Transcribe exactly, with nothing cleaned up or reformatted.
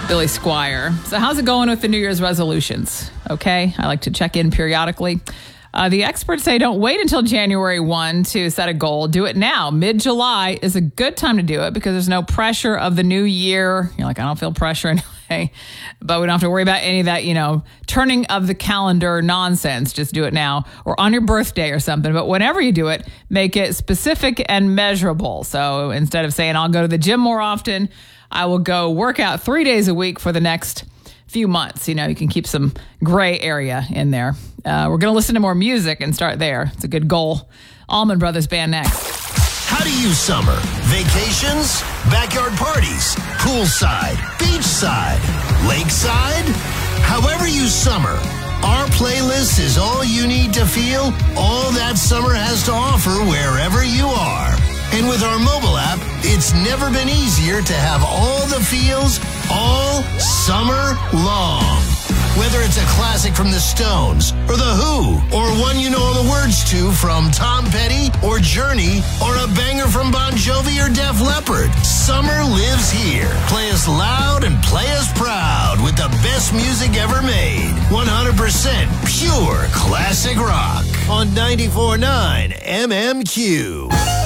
Billy Squier. So how's it going with the New Year's resolutions? Okay, I like to check in periodically. Uh, the experts say don't wait until January first to set a goal. Do it now. Mid-July is a good time to do it because there's no pressure of the new year. You're like, I don't feel pressure anyway. But we don't have to worry about any of that, you know, turning of the calendar nonsense. Just do it now or on your birthday or something. But whenever you do it, make it specific and measurable. So instead of saying I'll go to the gym more often, I will go work out three days a week for the next few months. You know, you can keep some gray area in there. Uh, we're going to listen to more music and start there. It's a good goal. Allman Brothers Band next. How to use summer. Vacations, backyard parties, poolside, beachside, lakeside. However you summer, our playlist is all you need to feel all that summer has to offer wherever you are. And with our mobile app, it's never been easier to have all the feels all summer long. Whether it's a classic from the Stones or The Who, or one you know all the words to from Tom Petty or Journey, or a banger from Bon Jovi or Def Leppard, summer lives here. Play us loud and play us proud with the best music ever made. one hundred percent pure classic rock on ninety-four point nine M M Q.